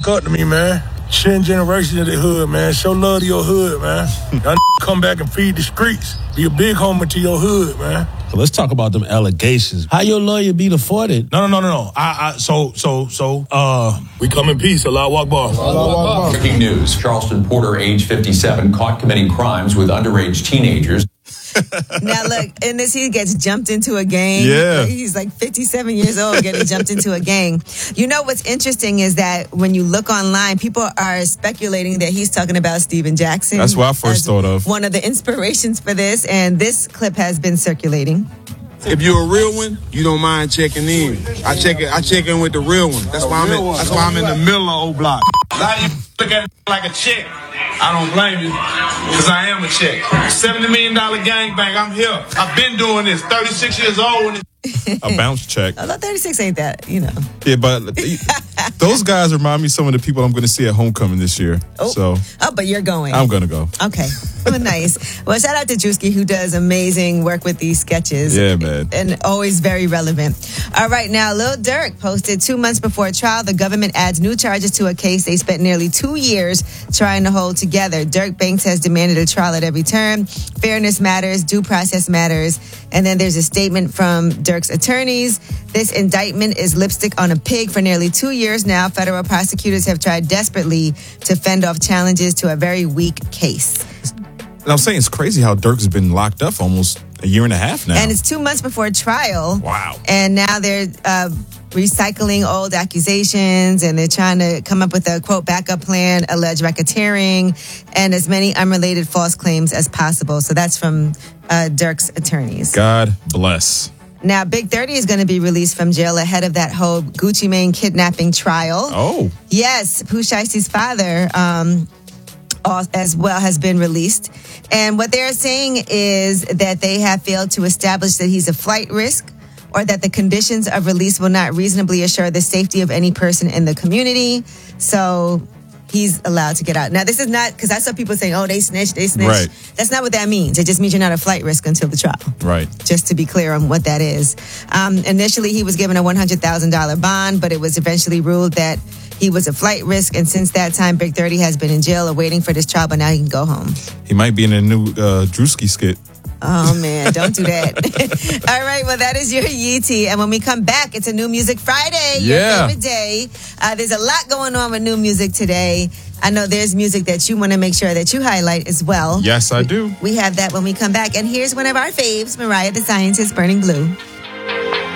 up to me, man. 10 generations of the hood, man. Show love to your hood, man. Y'all come back and feed the streets. Be a big homer to your hood, man. So let's talk about them allegations. How your lawyer beat afforded? No. We come in peace. Allah Akbar. Breaking news. Charleston Porter, age 57, caught committing crimes with underage teenagers. Now, look, in this, he gets jumped into a gang. Yeah. He's like 57 years old getting jumped into a gang. You know what's interesting is that when you look online, people are speculating that he's talking about Steven Jackson. That's what I first thought of. One of the inspirations for this, and this clip has been circulating. If you're a real one, you don't mind checking in. I check in with the real one. That's why I'm in the middle of O-Block. Now you look at it like a check. I don't blame you, because I am a check. $70 million gangbang, I'm here. I've been doing this, 36 years old. A bounce check. Although 36 ain't that, you know. Yeah, but those guys remind me some of the people I'm going to see at homecoming this year. Oh, but you're going. I'm going to go. Okay. Well, nice. Well, shout out to Drewski, who does amazing work with these sketches. Yeah, man. And always very relevant. All right, now, Lil Durk posted 2 months before trial. The government adds new charges to a case they spent nearly 2 years trying to hold together. Dirk Banks has demanded a trial at every turn. Fairness matters, due process matters. And then there's a statement from Dirk's attorneys. This indictment is lipstick on a pig. For nearly 2 years now, federal prosecutors have tried desperately to fend off challenges to a very weak case. And I'm saying it's crazy how Dirk's been locked up for almost a year and a half now. And it's 2 months before trial. Wow. And now they're recycling old accusations, and they're trying to come up with a, quote, backup plan, alleged racketeering, and as many unrelated false claims as possible. So that's from Dirk's attorneys. God bless. Now, Big 30 is going to be released from jail ahead of that whole Gucci Mane kidnapping trial. Oh. Yes, Pooh Shiesty's father as well has been released. And what they're saying is that they have failed to establish that he's a flight risk, or that the conditions of release will not reasonably assure the safety of any person in the community. So he's allowed to get out. Now, this is not, because I saw people saying, oh, they snitched. Right. That's not what that means. It just means you're not a flight risk until the trial. Right. Just to be clear on what that is. Initially, he was given a $100,000 bond, but it was eventually ruled that he was a flight risk. And since that time, Big 30 has been in jail awaiting for this trial, but now he can go home. He might be in a new Drewski skit. Oh, man, don't do that. All right, well, that is your Yeetie. And when we come back, it's a New Music Friday, your favorite day. There's a lot going on with new music today. I know there's music that you want to make sure that you highlight as well. Yes, I do. We have that when we come back. And here's one of our faves, Mariah the Scientist, Burning Blue.